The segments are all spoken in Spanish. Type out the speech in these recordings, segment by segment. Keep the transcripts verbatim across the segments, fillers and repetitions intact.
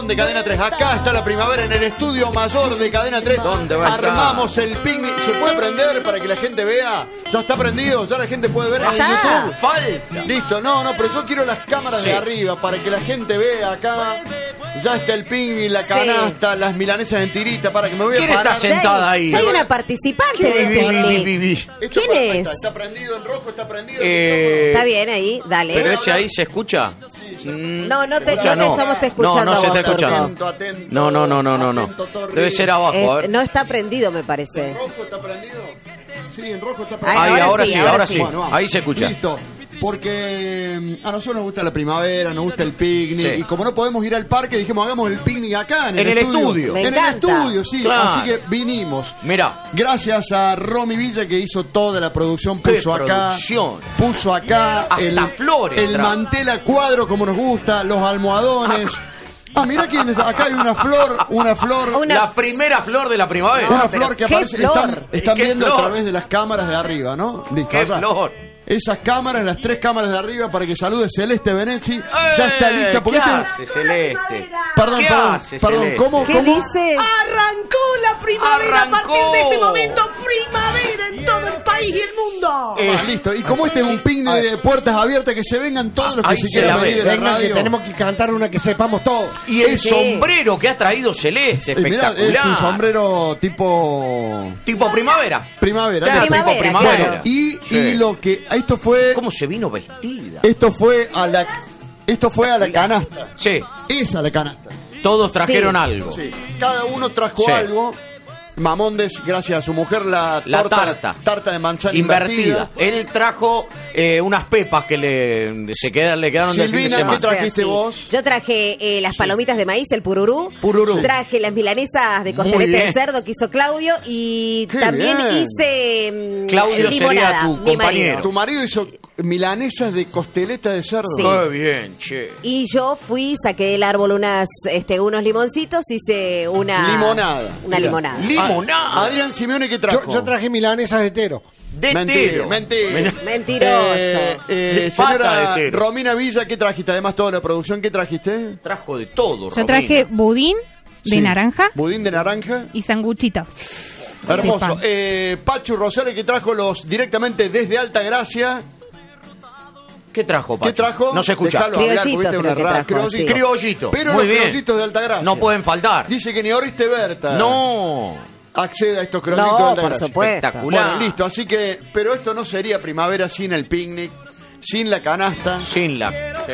de Cadena tres. Acá está la primavera en el estudio mayor de Cadena tres. ¿Dónde va a estar? Armamos el picnic. ¿Se puede prender para que la gente vea? Ya está prendido, ya la gente puede ver en YouTube. Falta. Listo, no, no, pero yo quiero las cámaras Sí. de arriba para que la gente vea acá. Ya está el picnic, la canasta, sí. Las milanesas en tirita, para que me voy a ¿Quién parar. está sentada ahí? Ya hay una participante del picnic. Esto ¿Quién está, es? Está prendido en rojo, está prendido. Eh, Está bien ahí, dale. ¿Pero ese ahí se escucha? No, no te, escucha, no te no. estamos escuchando. No, no se a vos, está escuchando. Atento, atento, No, no, no, no, no, no. atento, Torri. Debe ser abajo, a Eh, ver. no está prendido, me parece. ¿En rojo está prendido? Sí, en rojo está Ay, prendido. Ahí, ahora ahora sí, sí, ahora ahora sí. sí. Bueno, vamos. Ahí se escucha. Listo. Porque a nosotros nos gusta la primavera, nos gusta el picnic. Sí. Y como no podemos ir al parque, dijimos, hagamos el picnic acá, en el, En el estudio. Me En el encanta. estudio, sí. Claro. Así que vinimos. Mirá. Gracias a Romy Villa, que hizo toda la producción, ¡Qué puso acá. producción! Puso acá Hasta el, flores el trajo. mantel a cuadro como nos gusta, los almohadones. Ah, mira quién está. Acá hay una flor, una flor. Una- La primera flor de la primavera. Una pero flor que ¿qué aparece. flor? Están, están ¿Qué viendo flor? a través de las cámaras de arriba, ¿no? Listo. ¡Qué allá. flor! Esas cámaras, las tres cámaras de arriba, para que salude Celeste Benechi. Ya está lista. Porque ¿Qué este- hace, Celeste? Perdón, ¿Qué perdón, hace, perdón. Celeste? ¿Cómo, ¿Qué cómo? dice? Arrancó la primavera Arrancó. a partir de este momento. Primavera en todo el país y el mundo. Eh, Ah, listo. Y como este es un picnic de puertas abiertas, que se vengan todos los que Ahí se se quieran la venir ve. de la Venga, que radio. tenemos que cantar una que sepamos todos. Y el Sí. sombrero que ha traído Celeste, Eh, mirá, espectacular. es un sombrero tipo Tipo primavera. primavera. Claro, listo. tipo Primavera, primavera. claro. Y, Sí. y lo que esto fue ¿Cómo se vino vestida? esto fue a la esto fue a la canasta. Sí, Esa la canasta. todos trajeron Sí. algo. Sí. Cada uno trajo Sí. algo. Mamondes, gracias a su mujer, la, La torta, tarta. tarta de manzana Invertida. invertida. Él trajo eh, unas pepas que le, se quedan, le quedaron del fin de Silvina, semana. ¿qué trajiste Sí. vos? Yo traje eh, las palomitas de maíz, el pururú. Pururú. Traje las milanesas de Muy costeleta bien. de cerdo que hizo Claudio. Y Qué también bien. hice mm, Claudio limonada, sería tu mi compañero. marido. Tu marido hizo milanesas de costeleta de cerdo. Sí. Muy bien, che. Y yo fui, saqué del árbol unas, este, unos limoncitos, hice una... Limonada. Una Mira. limonada. Limonada. Adrián Simeone, ¿qué trajo? Yo, yo traje milanesas de tero. De Mentira, tero. mentira. Mentiroso. Eh, eh, Pata señora de tero. Romina Villa, ¿qué trajiste? Además, toda la producción, ¿qué trajiste? Trajo de todo, Yo traje budín de Sí. naranja Budín de naranja. y sanguchito. Hermoso. pan. Eh, Pachu Rosales, que trajo los directamente desde Altagracia. ¿Qué trajo, Pacho? ¿Qué trajo? No se escucha. Dejalo hablar, Criollito, porque este es creo una que ra- trajo, criollito. sí. Criollito. Pero Muy los bien. criollitos de Altagracia. No pueden faltar. Dice que ni Oriste Berta No. accede a estos criollitos No, de por Altagracia. supuesto. Espectacular. Bueno, listo. Así que, pero esto no sería primavera sin el picnic, sin la canasta, Sin la. Sí.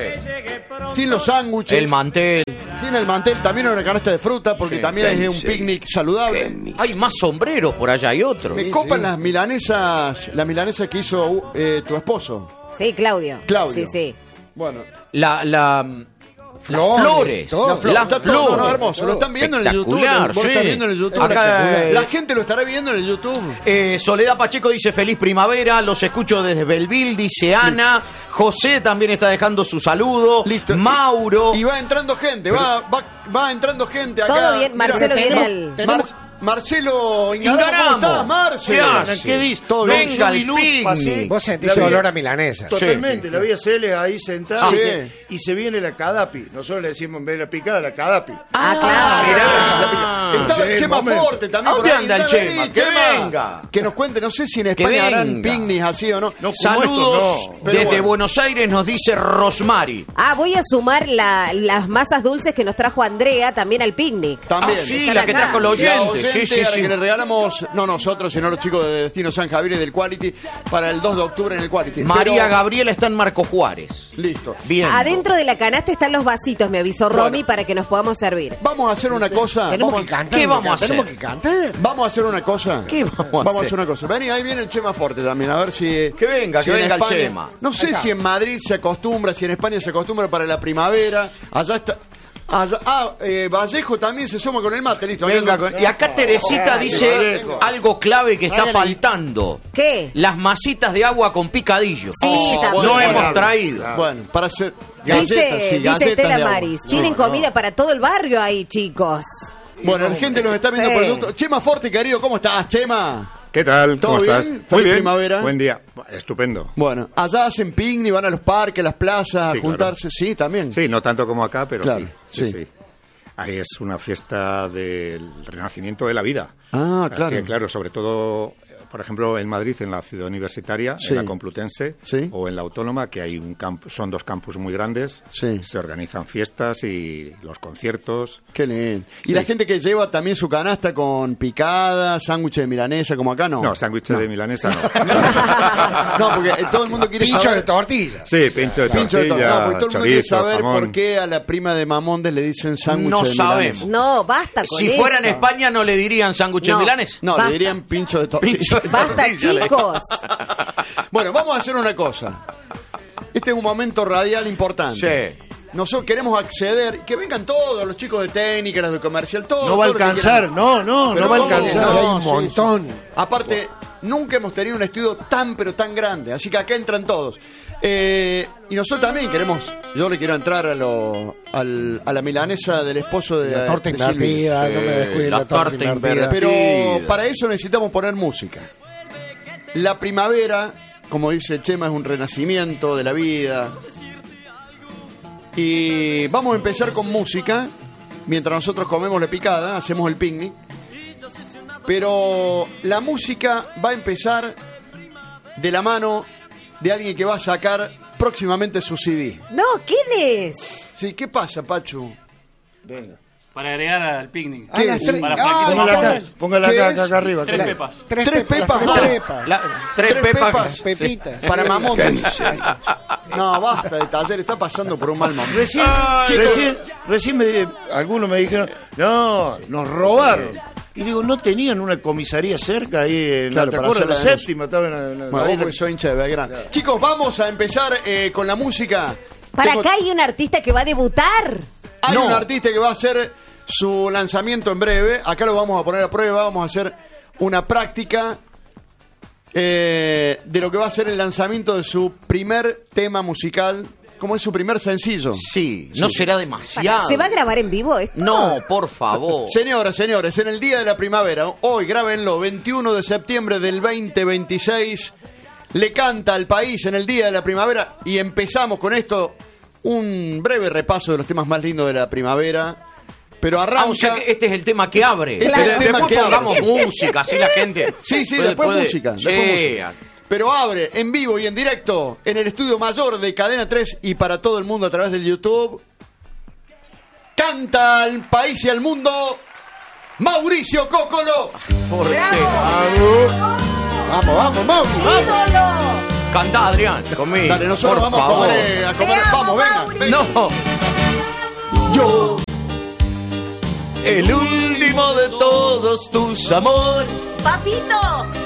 sin los sándwiches, El mantel. sin el mantel, también una canasta de fruta, porque Sí, también sí, es un sí. picnic saludable. Hay más sombreros por allá, hay otros. Me copan las milanesas, las milanesas que hizo eh, tu esposo. Sí, Claudio. Claudio. Sí, sí. Bueno, La. la Flores, las flores. todo. la flor, Las está todo, flores. no, hermoso. Lo están viendo en el YouTube. Espectacular, Vos sí. estás viendo en el YouTube. Acá, eh, la gente lo estará viendo en el YouTube. Eh, Soledad Pacheco dice feliz primavera, los escucho desde Belville, dice Ana. José también está dejando su saludo. Listo. Mauro. Y va entrando gente, va, va, va entrando gente acá. Todo bien, Mirá, Marcelo viene tenemos- al- Mar- Marcelo Ingaramo, Ingaramo. ¿cómo estás, Marcelo? ¿Qué hace? ¿Qué dice? Todo bien. Venga Yo vi el luz, pasé. picnic. Vos sentís La el vi- olor a milanesa. Totalmente, la vi a Cele ahí sentada Ah, y, sí. se, y se viene la cadapi. Nosotros le decimos en vez de la picada, la cadapi. Ah, claro. Mirá. Está Sí, el Chema momento. Forte también. ¿A por dónde ahí. anda el Dale, Chema? vení, Que venga. Que nos cuente, no sé si en Que España harán venga. picnics así o no. No, como Saludos esto, no. Pero desde bueno. Buenos Aires, nos dice Rosmary. Ah, voy a sumar la- las masas dulces que nos trajo Andrea también al picnic. También. Ah, sí, Están la que acá. trajo los La oyentes. oyente Sí, sí, a la sí. que le regalamos, no nosotros, sino los chicos de Destino San Javier y del Quality, para el dos de octubre en el Quality. María Pero- Gabriela está en Marco Juárez. Listo. Bien. Adentro de la canasta están los vasitos, me avisó Romy, Bueno. para que nos podamos servir. Vamos a hacer una cosa. Tenemos Vamos, que cantar. ¿Qué vamos a Tenemos hacer? que cantar. vamos a hacer una cosa. ¿Qué vamos a Vamos a hacer? hacer una cosa. Vení, ahí viene el Chema Forte también, a ver si... Que venga, si que en venga el España- Chema. No sé si en Madrid se acostumbra, si en España se acostumbra para la primavera. Allá está... Allá- ah, eh, Vallejo también se suma con el mate, listo. Venga, Acá- con- y acá Teresita dice Vallejo. algo clave que está Tráigale. faltando. ¿Qué? Las masitas de agua con picadillo. Sí, Oh, también. No bueno, hemos traído. Bueno, para hacer... galletas, Dice, sí, dice galletas Estela de agua. Maris. No, Tienen no. comida para todo el barrio ahí, chicos. Bueno, la gente nos está viendo Sí. por el otro- Chema Forte, querido, ¿cómo estás, Chema? ¿Qué tal? ¿Todo ¿Cómo bien? estás? Feliz Muy bien. primavera. Buen día. Estupendo. Bueno, allá hacen picnic, van a los parques, las plazas, Sí, a juntarse, sí, también. Sí, no tanto como acá, pero Claro, sí, sí, sí. sí. ahí es una fiesta del renacimiento de la vida. Ah, Así claro. que, claro, sobre todo, por ejemplo, en Madrid, en la Ciudad Universitaria, Sí. en la Complutense, Sí. o en la Autónoma, que hay un campo, son dos campus muy grandes, Sí. se organizan fiestas y los conciertos. Qué lindo. Y Sí. la gente que lleva también su canasta con picada, sándwich de milanesa, como acá, ¿no? No, sándwich de milanesa no. No, porque eh, todo el mundo quiere Pincho saber... de tortillas. Sí, pincho de Pincho de tortilla, torta. No, porque todo el mundo quiere chorizo, saber jamón. por qué a la prima de Mamondes le dicen sándwich No de milanesa. sabemos. No, basta con Si eso. fuera en España, ¿no le dirían sándwiches No. milanes? No, Basta. le dirían pincho de tortilla. Pincho de Basta, tortilla, le- chicos. Bueno, vamos a hacer una cosa. Este es un momento radial importante. Sí. Nosotros queremos acceder, que vengan todos, los chicos de técnica, los de comercial, todos. No va a todos los que alcanzar, quieran. no, no, Pero no va a ¿cómo? alcanzar. Sí, hay No, un sí, montón. Aparte, nunca hemos tenido un estudio tan, pero tan grande, así que acá entran todos. Eh, y nosotros también queremos, yo le quiero entrar a, lo, al- a la milanesa del esposo de La torta de Silvia. invertida, no me descuiden la la torta torta invertida. invertida. Pero Divertida. para eso necesitamos poner música. La primavera, como dice Chema, es un renacimiento de la vida. Y vamos a empezar con música. Mientras nosotros comemos la picada, hacemos el picnic. Pero la música va a empezar de la mano de alguien que va a sacar próximamente su C D. No, ¿quién es? Sí, ¿qué pasa, Pachu? Para agregar al picnic. ¿Qué las es? tres- Para Ah, flaquitos. Póngala acá, ¿qué es? póngala ¿Qué acá, es? acá, acá arriba. Tres acá. pepas. Tres, Tres pepas. pepas. Las Ah. tres pepas. La- tres, Tres pepas. pepas. Pepitas. Para Mamontes. No, basta de taller, está pasando por un mal momento. Recién, Chicos. recién, recién me, algunos me dijeron, no, nos robaron. Y digo, ¿no tenían una comisaría cerca ahí en Claro, la, ¿te para acuerdas? hacer La la denuncia. séptima, estaba en la- en la- Bueno, ahí vos la- porque soy hincha de Belgrano. Chicos, vamos a empezar eh, con la música. Para Tengo- acá hay un artista que va a debutar. Hay No. un artista que va a hacer su lanzamiento en breve. Acá lo vamos a poner a prueba. Vamos a hacer una práctica eh, de lo que va a ser el lanzamiento de su primer tema musical. ¿Cómo es su primer sencillo? Sí, no será Para- demasiado. ¿Se va a grabar en vivo esto? No, por favor. Señoras, señores, en el día de la primavera, hoy grábenlo, veintiuno de septiembre del veinte veintiséis, le canta al país en el día de la primavera y empezamos con esto, un breve repaso de los temas más lindos de la primavera, pero arranca... Ah, o sea que este es el tema que abre. Este es el Pero tema después que abre. pongamos música, así la gente. Sí, sí, puede- después puede- música, Sí. después música. Pero abre en vivo y en directo en el estudio mayor de Cadena tres y para todo el mundo a través del YouTube. Canta al país y al mundo Mauricio Cocolo. Por qué? Vamos, vamos, vamos. ¡Ídolo! Cantá, Adrián, conmigo. Dale, nosotros por vamos favor. a comer, eh, a comer. Te amo, Vamos, venga, Mauri. venga. No. Yo, el último de todos tus amores, ¡Papito!